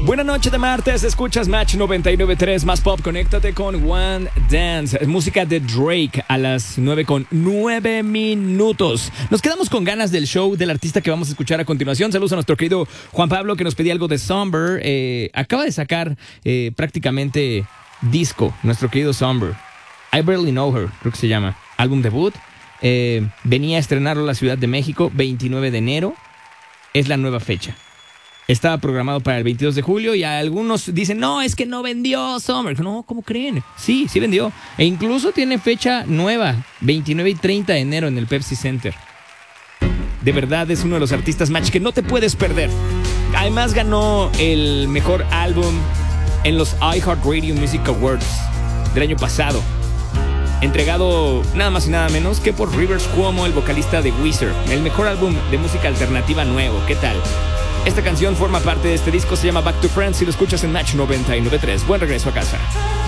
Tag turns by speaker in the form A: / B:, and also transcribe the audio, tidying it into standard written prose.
A: Buenas noches de martes, escuchas Match 99.3 más pop, conéctate con One Dance, música de Drake a las 9:09. Nos quedamos con ganas del show del artista que vamos a escuchar a continuación. Saludos a nuestro querido Juan Pablo que nos pedía algo de Somber. Acaba de sacar prácticamente disco, nuestro querido Somber. I Barely Know Her, creo que se llama, álbum debut. Venía a estrenarlo en la Ciudad de México, 29 de enero, es la nueva fecha. Estaba programado para el 22 de julio y algunos dicen, no, es que no vendió Summer. No, ¿cómo creen? Sí vendió. E incluso tiene fecha nueva, 29 y 30 de enero en el Pepsi Center. De verdad es uno de los artistas Match que no te puedes perder. Además ganó el mejor álbum en los iHeartRadio Music Awards del año pasado. Entregado nada más y nada menos que por Rivers Cuomo, el vocalista de Weezer. El mejor álbum de música alternativa nuevo. ¿Qué tal? Esta canción forma parte de este disco, se llama Back to Friends y lo escuchas en Match 99.3. Buen regreso a casa.